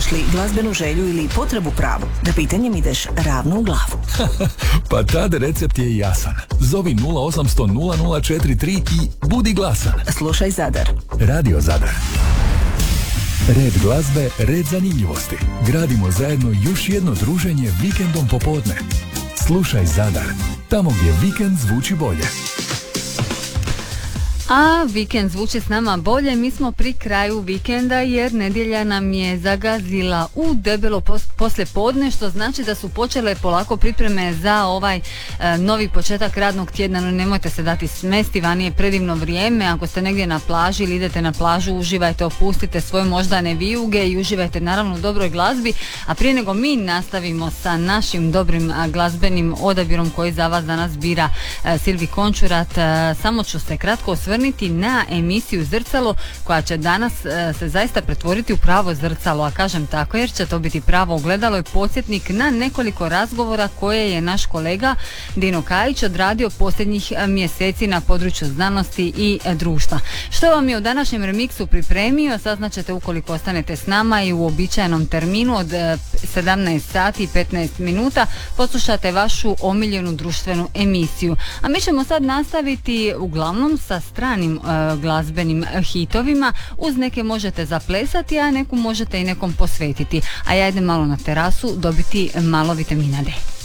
Imaš li glazbenu želju ili potrebu pravu? Da pitanjem ideš ravno u glavu. Pa tad recept je jasan. Zovi 0800 0043 i budi glasan. Slušaj Zadar. Radio Zadar. Red glazbe, red zanimljivosti. Gradimo zajedno još jedno druženje vikendom popodne. Slušaj Zadar. Tamo gdje vikend zvuči bolje. A vikend zvuči s nama bolje, mi smo pri kraju vikenda jer nedjelja nam je zagazila u debelo poslijepodne, što znači da su počele polako pripreme za ovaj novi početak radnog tjedna. No, nemojte se dati smesti, vani je predivno vrijeme. Ako ste negdje na plaži ili idete na plažu, uživajte, opustite svoje moždane vijuge i uživajte naravno u dobroj glazbi. A prije nego mi nastavimo sa našim dobrim glazbenim odabirom koji za vas danas bira Silvi Končurat, samo ću se kratko osvrnuti na emisiju Zrcalo, koja će danas se zaista pretvoriti u pravo zrcalo, a kažem tako jer će to biti pravo ogledalo i podsjetnik na nekoliko razgovora koje je naš kolega Dino Kajić odradio posljednjih mjeseci na području znanosti i društva. Što vam je u današnjem remiksu pripremio, saznaćete ukoliko ostanete s nama i u uobičajenom terminu od 17 sati i 15 minuta poslušate vašu omiljenu društvenu emisiju. A mi ćemo sad nastaviti uglavnom sa stranim glazbenim hitovima. Uz neke možete zaplesati, a neku možete i nekom posvetiti. A ja idem malo na terasu dobiti malo vitamina D.